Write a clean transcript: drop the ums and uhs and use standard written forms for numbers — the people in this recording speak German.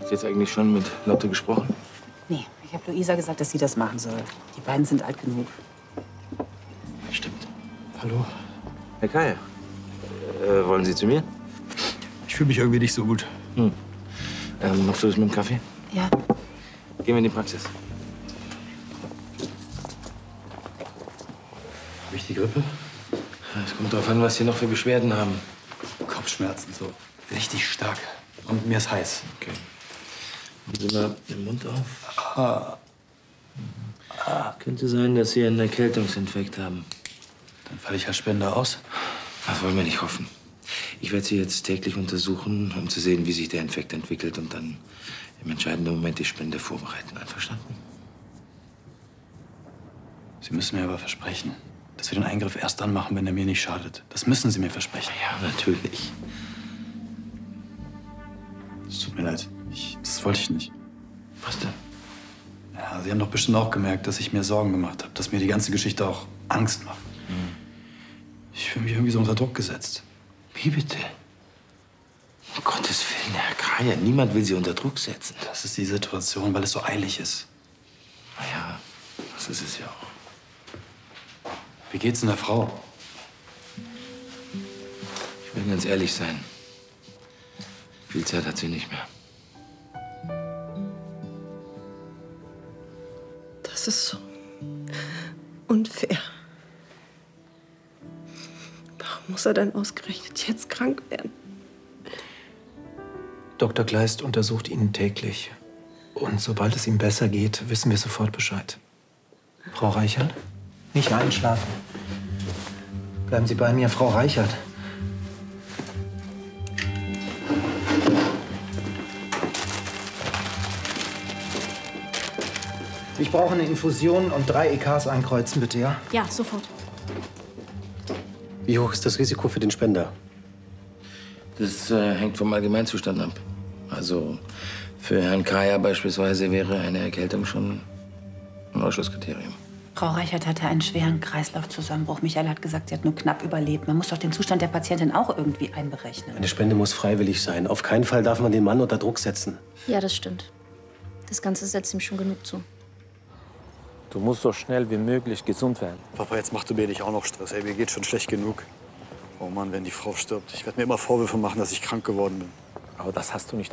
Hast du jetzt eigentlich schon mit Lotte gesprochen? Nee, ich habe Luisa gesagt, dass sie das machen soll. Die beiden sind alt genug. Stimmt. Hallo? Herr Kaya, wollen Sie zu mir? Ich fühle mich irgendwie nicht so gut. Machst du das mit dem Kaffee? Ja. Gehen wir in die Praxis. Habe ich die Grippe? Es kommt darauf an, was Sie noch für Beschwerden haben. Kopfschmerzen, so richtig stark. Und mir ist heiß. Okay. Machen Sie mal den Mund auf. Könnte sein, dass Sie einen Erkältungsinfekt haben. Dann falle ich als Spender aus. Das wollen wir nicht hoffen. Ich werde Sie jetzt täglich untersuchen, um zu sehen, wie sich der Infekt entwickelt und dann im entscheidenden Moment die Spende vorbereiten. Einverstanden? Sie müssen mir aber versprechen, dass wir den Eingriff erst dann machen, wenn er mir nicht schadet. Das müssen Sie mir versprechen. Ja, natürlich. Es tut mir leid. Das wollte ich nicht. Was denn? Ja, Sie haben doch bestimmt auch gemerkt, dass ich mir Sorgen gemacht habe, dass mir die ganze Geschichte auch Angst macht. Ich fühle mich irgendwie so unter Druck gesetzt. Wie bitte? Um Gottes Willen, Herr Kaya, niemand will Sie unter Druck setzen. Das ist die Situation, weil es so eilig ist. Na ja, das ist es ja auch. Wie geht's denn der Frau? Ich will ganz ehrlich sein. Viel Zeit hat sie nicht mehr. Das ist so unfair. Warum muss er denn ausgerechnet jetzt krank werden? Dr. Kleist untersucht ihn täglich. Und sobald es ihm besser geht, wissen wir sofort Bescheid. Frau Reichert? Nicht einschlafen. Bleiben Sie bei mir, Frau Reichert. Ich brauche eine Infusion und 3 EKs einkreuzen, bitte, ja? Ja, sofort. Wie hoch ist das Risiko für den Spender? Das hängt vom Allgemeinzustand ab. Also für Herrn Kaya beispielsweise wäre eine Erkältung schon ein Ausschlusskriterium. Frau Reichert hatte einen schweren Kreislaufzusammenbruch. Michael hat gesagt, sie hat nur knapp überlebt. Man muss doch den Zustand der Patientin auch irgendwie einberechnen. Eine Spende muss freiwillig sein. Auf keinen Fall darf man den Mann unter Druck setzen. Ja, das stimmt. Das Ganze setzt ihm schon genug zu. Du musst so schnell wie möglich gesund werden. Papa, jetzt mach du mir nicht auch noch Stress. Ey, mir geht's schon schlecht genug. Oh Mann, wenn die Frau stirbt. Ich werde mir immer Vorwürfe machen, dass ich krank geworden bin. Aber das hast du nicht